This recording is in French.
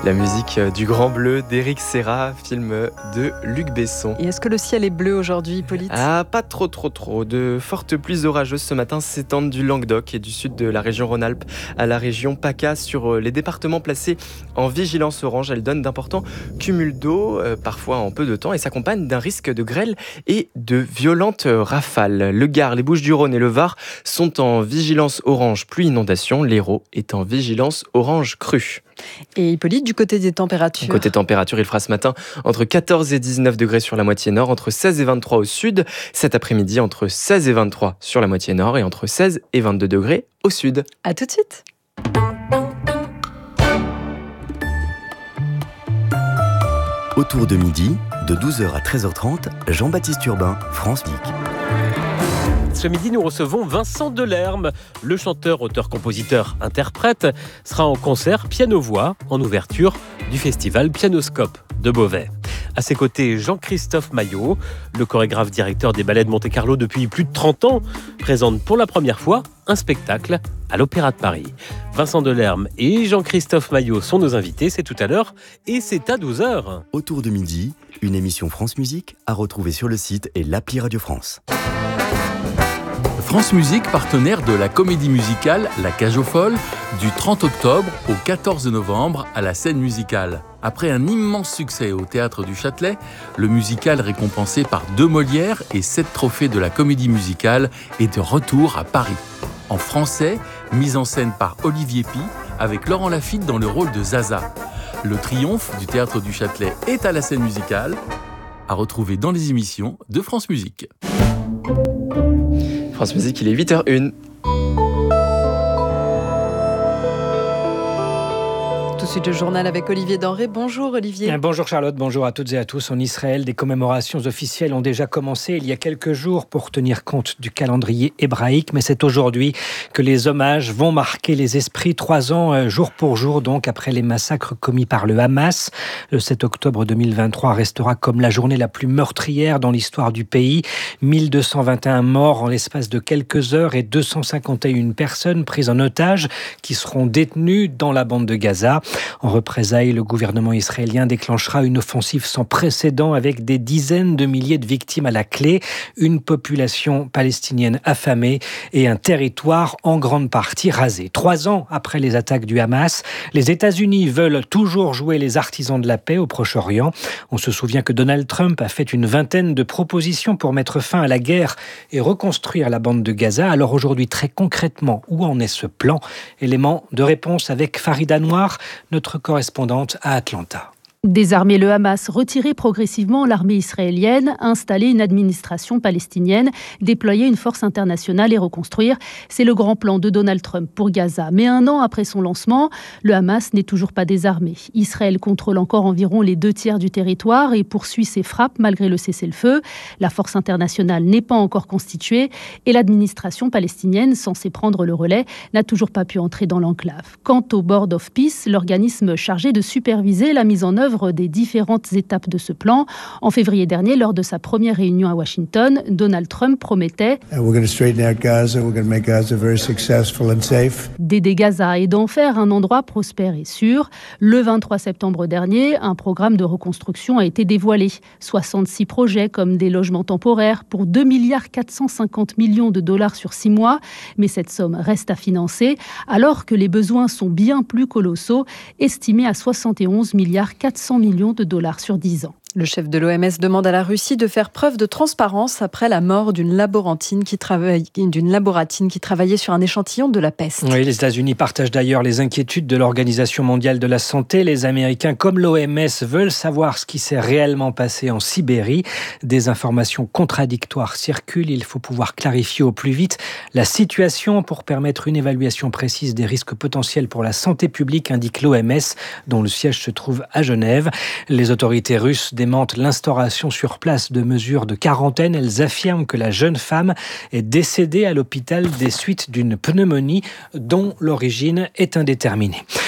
La musique du Grand Bleu d'Éric Serra, film de Luc Besson. Et est-ce que le ciel est bleu aujourd'hui, Hippolyte ? Pas trop. De fortes pluies orageuses ce matin s'étendent du Languedoc et du sud de la région Rhône-Alpes à la région PACA sur les départements placés en vigilance orange. Elles donnent d'importants cumuls d'eau, parfois en peu de temps, et s'accompagnent d'un risque de grêle et de violentes rafales. Le Gard, les Bouches-du-Rhône et le Var sont en vigilance orange pluie inondation. L'Hérault est en vigilance orange crue. Et Hippolyte, du côté des températures ? Côté température, il fera ce matin entre 14 et 19 degrés sur la moitié nord, entre 16 et 23 au sud. Cet après-midi, entre 16 et 23 sur la moitié nord et entre 16 et 22 degrés au sud. À tout de suite. Autour de midi, de 12h à 13h30, Jean-Baptiste Urbain, France Musique. Ce midi, nous recevons Vincent Delerme. Le chanteur, auteur, compositeur, interprète sera en concert piano-voix en ouverture du festival Pianoscope de Beauvais. À ses côtés, Jean-Christophe Maillot, le chorégraphe directeur des ballets de Monte-Carlo depuis plus de 30 ans, présente pour la première fois un spectacle à l'Opéra de Paris. Vincent Delerme et Jean-Christophe Maillot sont nos invités, c'est tout à l'heure et c'est à 12h. Autour de midi, une émission France Musique à retrouver sur le site et l'appli Radio France. France Musique, partenaire de la comédie musicale La Cage aux Folles, du 30 octobre au 14 novembre à la Scène Musicale. Après un immense succès au Théâtre du Châtelet, le musical récompensé par 2 Molières et 7 trophées de la comédie musicale est de retour à Paris. En français, mise en scène par Olivier Py, avec Laurent Lafitte dans le rôle de Zaza. Le triomphe du Théâtre du Châtelet est à la Scène Musicale, à retrouver dans les émissions de France Musique. France Musique, il est 8h01. Tout de suite le journal avec Olivier Denré. Bonjour Olivier. Bonjour Charlotte, bonjour à toutes et à tous. En Israël, des commémorations officielles ont déjà commencé il y a quelques jours pour tenir compte du calendrier hébraïque. Mais c'est aujourd'hui que les hommages vont marquer les esprits 3 ans, jour pour jour, donc après les massacres commis par le Hamas. Le 7 octobre 2023 restera comme la journée la plus meurtrière dans l'histoire du pays. 1221 morts en l'espace de quelques heures et 251 personnes prises en otage qui seront détenues dans la bande de Gaza. En représailles, le gouvernement israélien déclenchera une offensive sans précédent avec des dizaines de milliers de victimes à la clé, une population palestinienne affamée et un territoire en grande partie rasé. 3 ans après les attaques du Hamas, les États-Unis veulent toujours jouer les artisans de la paix au Proche-Orient. On se souvient que Donald Trump a fait une vingtaine de propositions pour mettre fin à la guerre et reconstruire la bande de Gaza. Alors aujourd'hui, très concrètement, où en est ce plan ? Élément de réponse avec Farida Noir, notre correspondante à Atlanta. Désarmer le Hamas, retirer progressivement l'armée israélienne, installer une administration palestinienne, déployer une force internationale et reconstruire, c'est le grand plan de Donald Trump pour Gaza. Mais 1 an après son lancement, le Hamas n'est toujours pas désarmé. Israël contrôle encore environ les 2/3 du territoire et poursuit ses frappes malgré le cessez-le-feu. La force internationale n'est pas encore constituée et l'administration palestinienne, censée prendre le relais, n'a toujours pas pu entrer dans l'enclave. Quant au Board of Peace, l'organisme chargé de superviser la mise en œuvre des différentes étapes de ce plan. En février dernier, lors de sa première réunion à Washington, Donald Trump promettait d'aider Gaza et d'en faire un endroit prospère et sûr. Le 23 septembre dernier, un programme de reconstruction a été dévoilé. 66 projets comme des logements temporaires pour 2,450 milliards de dollars sur 6 mois. Mais cette somme reste à financer alors que les besoins sont bien plus colossaux, estimés à 71,4 milliards de dollars sur 10 ans. Le chef de l'OMS demande à la Russie de faire preuve de transparence après la mort d'une laboratine qui travaillait sur un échantillon de la peste. Oui, les États-Unis partagent d'ailleurs les inquiétudes de l'Organisation mondiale de la santé. Les Américains, comme l'OMS, veulent savoir ce qui s'est réellement passé en Sibérie. Des informations contradictoires circulent. Il faut pouvoir clarifier au plus vite la situation pour permettre une évaluation précise des risques potentiels pour la santé publique, indique l'OMS, dont le siège se trouve à Genève. Les autorités russes démentent l'instauration sur place de mesures de quarantaine. Elles affirment que la jeune femme est décédée à l'hôpital des suites d'une pneumonie dont l'origine est indéterminée.